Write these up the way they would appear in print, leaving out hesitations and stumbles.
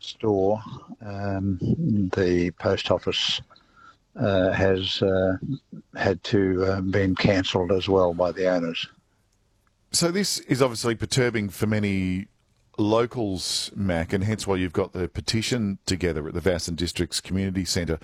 store, the post office has had to been cancelled as well by the owners. So this is obviously perturbing for many locals, Mac, and hence why you've got the petition together at the Vassen District's Community Centre.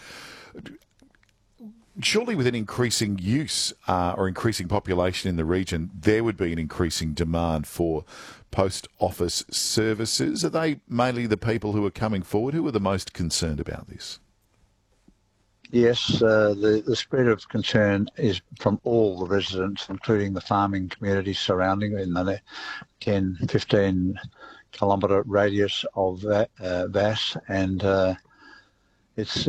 Surely with an increasing use or increasing population in the region, there would be an increasing demand for post office services. Are they mainly the people who are coming forward who are the most concerned about this? Yes, the spread of concern is from all the residents, including the farming communities surrounding in the 10, 15 kilometre radius of Vass, and it's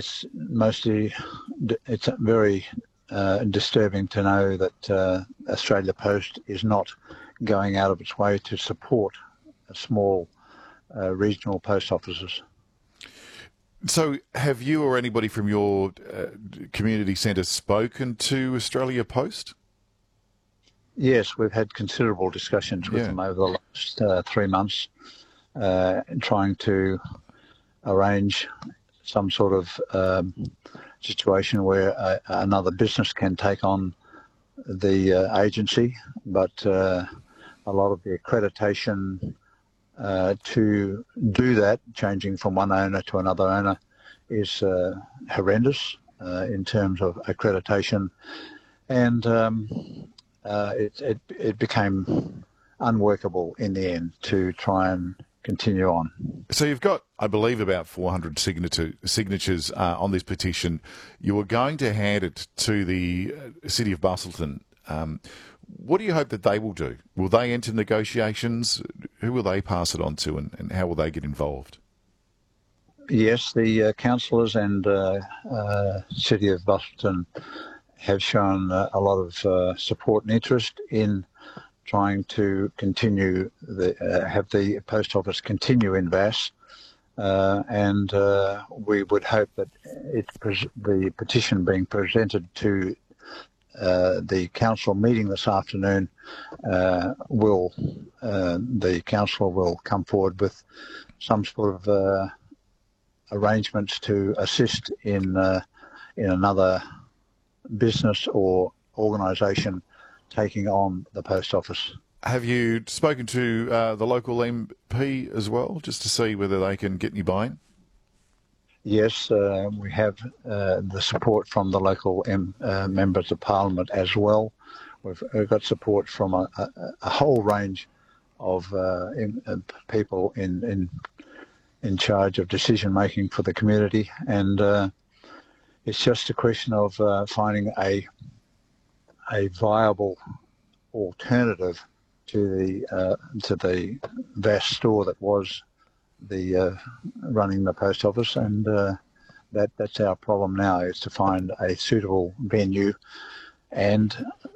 very disturbing to know that Australia Post is not going out of its way to support small regional post offices. So have you or anybody from your community centre spoken to Australia Post? Yes, we've had considerable discussions with them over the last 3 months, trying to arrange some sort of situation where another business can take on the agency, but a lot of the accreditation to do that, changing from one owner to another owner, is horrendous in terms of accreditation, and it became unworkable in the end to try and continue on. So you've got, I believe, about 400 signatures on this petition. You were going to hand it to the City of Busselton. What do you hope that they will do? Will they enter negotiations? Who will they pass it on to, and how will they get involved? Yes, the councillors and City of Busselton have shown a lot of support and interest in trying to continue have the post office continue in Vass, and we would hope that the petition being presented to the council meeting this afternoon the council will come forward with some sort of arrangements to assist in another business or organisation taking on the post office. Have you spoken to the local MP as well, just to see whether they can get any buy-in? Yes, we have the support from the local members of Parliament as well. We've got support from a whole range of people in charge of decision making for the community, and it's just a question of finding a viable alternative to the vast store that was the running the post office, and that's our problem now, is to find a suitable venue and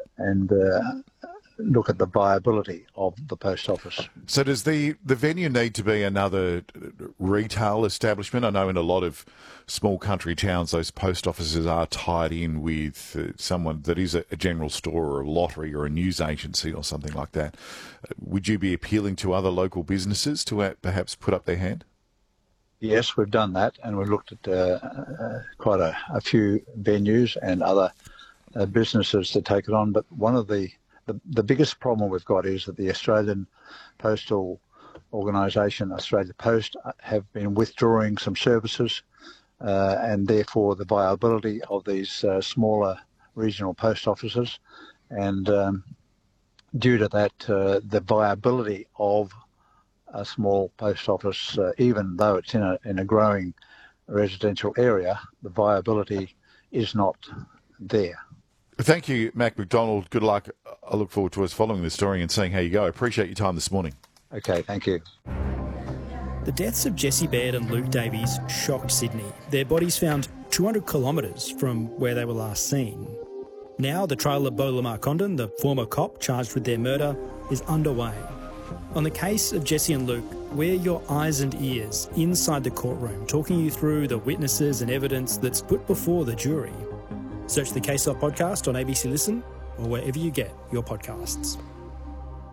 look at the viability of the post office. So does the venue need to be another retail establishment? I know in a lot of small country towns those post offices are tied in with someone that is a general store or a lottery or a news agency or something like that. Would you be appealing to other local businesses to perhaps put up their hand? Yes, we've done that, and we've looked at quite a few venues and other businesses to take it on, but one of the biggest problem we've got is that the Australian Postal Organisation, Australia Post, have been withdrawing some services, and therefore the viability of these smaller regional post offices, and due to that, the viability of a small post office, even though it's in a growing residential area, the viability is not there. Thank you, Mac McDonald. Good luck. I look forward to us following the story and seeing how you go. I appreciate your time this morning. Okay, thank you. The deaths of Jesse Baird and Luke Davies shocked Sydney. Their bodies found 200 kilometres from where they were last seen. Now the trial of Beau Lamar Condon, the former cop charged with their murder, is underway. On the case of Jesse and Luke, we're your eyes and ears inside the courtroom, talking you through the witnesses and evidence that's put before the jury. Search the Case Off podcast on ABC Listen or wherever you get your podcasts.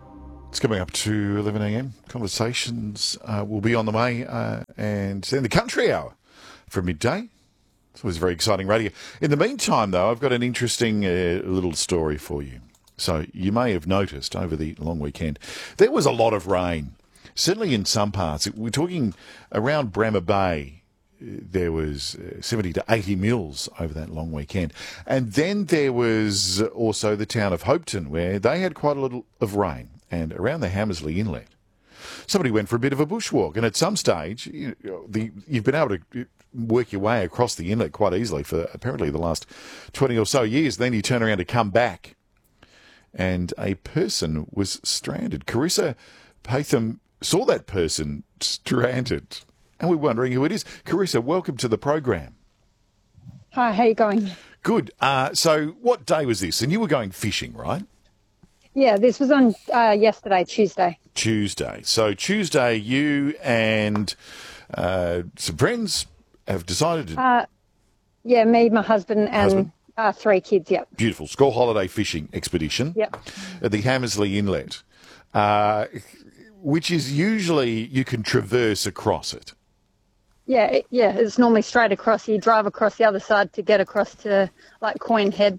It's coming up to 11 a.m. Conversations will be on the way, and then the Country Hour from midday. It's always very exciting radio. In the meantime, though, I've got an interesting little story for you. So you may have noticed over the long weekend, there was a lot of rain. Certainly in some parts. We're talking around Bremer Bay. There was 70 to 80 mils over that long weekend. And then there was also the town of Hopeton, where they had quite a little of rain. And around the Hamersley Inlet, somebody went for a bit of a bushwalk. And at some stage, you've been able to work your way across the inlet quite easily for apparently the last 20 or so years. Then you turn around to come back, and a person was stranded. Carissa Patham saw that person stranded, and we're wondering who it is. Carissa, welcome to the program. Hi, how you going? Good. So what day was this? And you were going fishing, right? Yeah, this was on yesterday, Tuesday. Tuesday. So Tuesday, you and some friends have decided to... Yeah, me, my husband, and 3 kids, yep. Beautiful. School holiday fishing expedition. Yep. At the Hamersley Inlet, which is usually you can traverse across it. Yeah, it's normally straight across. You drive across the other side to get across to, like, Coyne Head.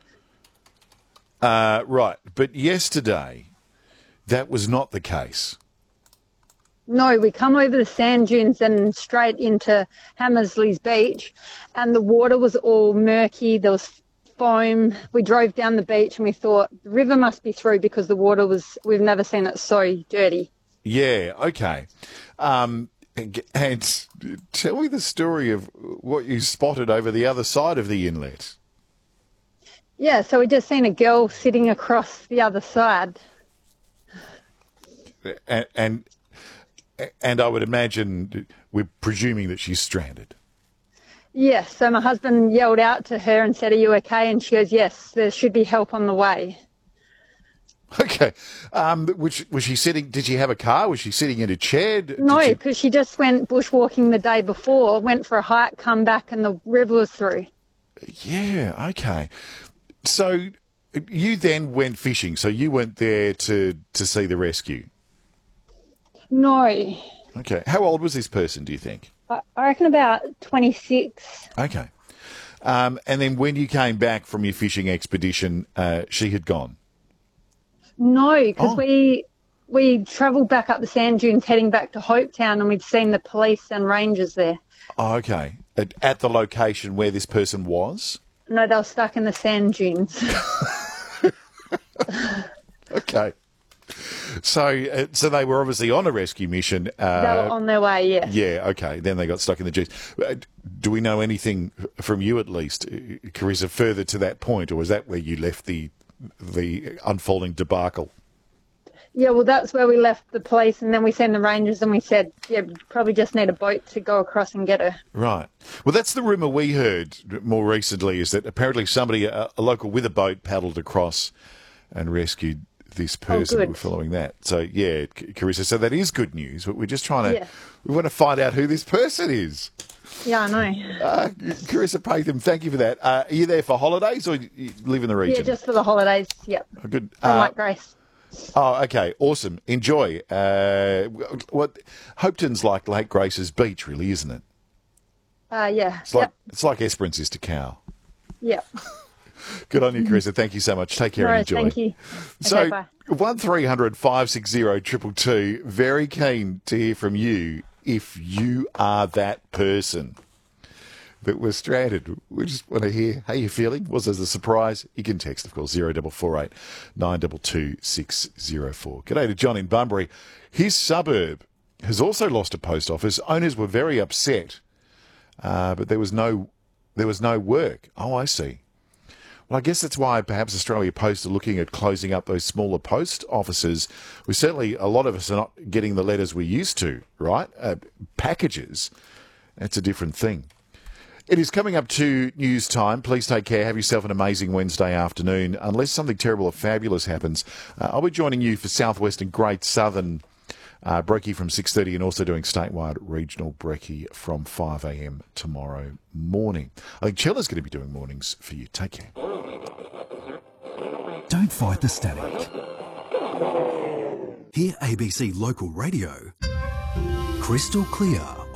Right. But yesterday, that was not the case. No, we come over the sand dunes and straight into Hamersley's beach, and the water was all murky. There was foam. We drove down the beach and we thought the river must be through because the water was, we've never seen it so dirty. Yeah, okay. And tell me the story of what you spotted over the other side of the inlet. Yeah, so we just seen a girl sitting across the other side. And I would imagine we're presuming that she's stranded. Yes, so my husband yelled out to her and said, "Are you okay?" And she goes, "Yes, there should be help on the way." Okay. Was she sitting, did she have a car? Was she sitting in a chair? No, because she just went bushwalking the day before, went for a hike, come back, and the river was through. Yeah, okay. So you then went fishing, so you went there to see the rescue? No. Okay. How old was this person, do you think? I reckon about 26. Okay. And then when you came back from your fishing expedition, she had gone? No, because we travelled back up the sand dunes heading back to Hopetown, and we'd seen the police and rangers there. Oh, okay. At the location where this person was? No, they were stuck in the sand dunes. Okay. So they were obviously on a rescue mission. They were on their way, yes. Yeah, okay. Then they got stuck in the jeeps. Do we know anything from you, at least, Carissa, further to that point, or was that where you left the unfolding debacle? Yeah, well, that's where we left the police, and then we sent the rangers, and we said, yeah, probably just need a boat to go across and get her. Right. Well, that's the rumour we heard more recently, is that apparently somebody, a local with a boat, paddled across and rescued this person. We're following that. So, yeah, Carissa, so that is good news, but we're just trying to, we want to find out who this person is. Yeah, I know. Carissa Patham, thank you for that. Are you there for holidays, or you live in the region? Yeah, just for the holidays, yep. Oh, good. From Lake Grace. Oh, okay, awesome. Enjoy. What Hopeton's like Lake Grace's beach, really, isn't it? Yeah. It's like Esperance is to Cow. Yep. Good on you, Carissa. Thank you so much. Take care and enjoy. Thank you. So, okay, bye. 1300 560 222. Very keen to hear from you if you are that person that was stranded. We just want to hear how you're feeling. Was it a surprise? You can text, of course, 0448 922 604. G'day to John in Bunbury. His suburb has also lost a post office. Owners were very upset, but there was no work. Oh, I see. Well, I guess that's why perhaps Australia Post are looking at closing up those smaller post offices. Certainly, a lot of us are not getting the letters we used to, right? Packages, that's a different thing. It is coming up to news time. Please take care. Have yourself an amazing Wednesday afternoon. Unless something terrible or fabulous happens, I'll be joining you for Southwest and Great Southern brekkie from 6:30, and also doing statewide regional brekkie from 5 a.m. tomorrow morning. I think Chella's going to be doing mornings for you. Take care. Don't fight the static. Hear ABC Local Radio crystal clear